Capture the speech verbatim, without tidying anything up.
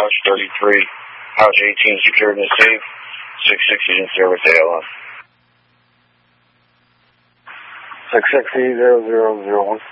Pouch thirty-three, Pouch eighteen secured in the safe, six sixty in service A L F. six sixty, zero zero zero one.